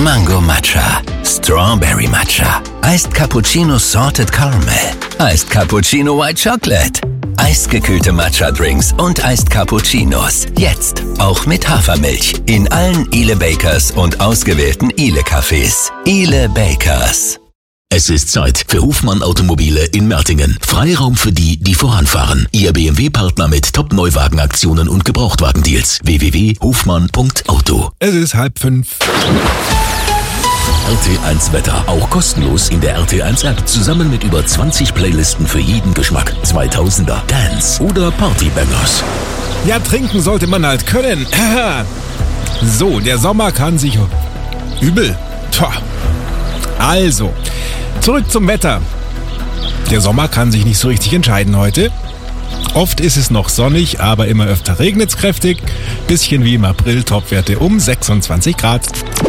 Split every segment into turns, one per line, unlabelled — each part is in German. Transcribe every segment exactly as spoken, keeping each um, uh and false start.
Mango Matcha, Strawberry Matcha, Iced Cappuccino Salted Caramel, Iced Cappuccino White Chocolate, eisgekühlte Matcha-Drinks und Iced Cappuccinos. Jetzt auch mit Hafermilch in allen Ile Bakers und ausgewählten Ile Cafés. Ile Bakers.
Es ist Zeit für Hofmann Automobile in Mertingen. Freiraum für die, die voranfahren. Ihr B M W-Partner mit Top-Neuwagenaktionen und Gebrauchtwagendeals. w w w punkt hofmann punkt auto.
Es ist halb fünf.
R T eins Wetter. Auch kostenlos in der R T eins App. Zusammen mit über zwanzig Playlisten für jeden Geschmack. zweitausender, Dance oder Partybangers.
Ja, trinken sollte man halt können. So, der Sommer kann sich... Übel. Tja. Also, zurück zum Wetter. Der Sommer kann sich nicht so richtig entscheiden heute. Oft ist es noch sonnig, aber immer öfter regnet es kräftig. Bisschen wie im April, Topwerte um sechsundzwanzig Grad.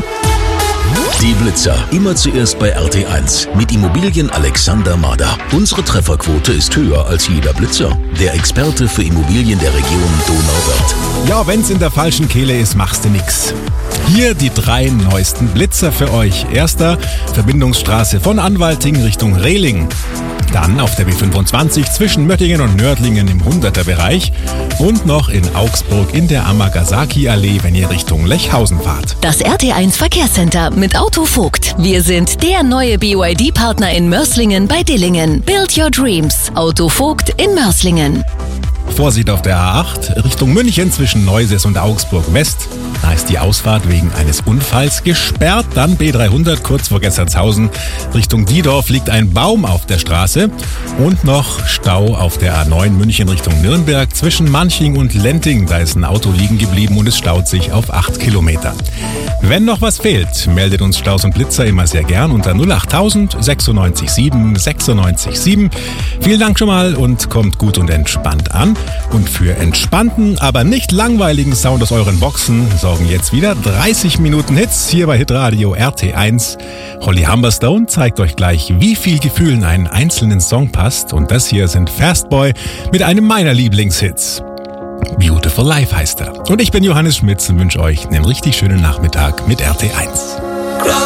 Die Blitzer. Immer zuerst bei R T eins. Mit Immobilien Alexander Mader. Unsere Trefferquote ist höher als jeder Blitzer. Der Experte für Immobilien der Region Donauwörth.
Ja, wenn's in der falschen Kehle ist, machst du nix. Hier die drei neuesten Blitzer für euch. Erster, Verbindungsstraße von Anwalting Richtung Rehling. Dann auf der B fünfundzwanzig zwischen Möttingen und Nördlingen im hunderter Bereich. Und noch in Augsburg in der Amagasaki-Allee, wenn ihr Richtung Lechhausen fahrt.
Das R T eins Verkehrscenter mit Auto Vogt. Wir sind der neue B Y D-Partner in Mörslingen bei Dillingen. Build your dreams. Auto Vogt in Mörslingen.
Vorsicht auf der A acht Richtung München zwischen Neuses und Augsburg West. Da ist die Ausfahrt wegen eines Unfalls gesperrt. Dann B dreihundert kurz vor Gessertshausen Richtung Diedorf liegt ein Baum auf der Straße. Und noch Stau auf der A neun München Richtung Nürnberg zwischen Manching und Lenting. Da ist ein Auto liegen geblieben und es staut sich auf acht Kilometer. Wenn noch was fehlt, meldet uns Staus und Blitzer immer sehr gern unter null achttausend sechsundneunzig sieben sechsundneunzig sieben. Vielen Dank schon mal und kommt gut und entspannt an. Und für entspannten, aber nicht langweiligen Sound aus euren Boxen sorgen jetzt wieder dreißig Minuten Hits hier bei Hitradio R T eins. Holly Humberstone zeigt euch gleich, wie viel Gefühl in einen einzelnen Song passt. Und das hier sind Fastboy mit einem meiner Lieblingshits. Beautiful Life heißt er. Und ich bin Johannes Schmitz und wünsche euch einen richtig schönen Nachmittag mit R T eins.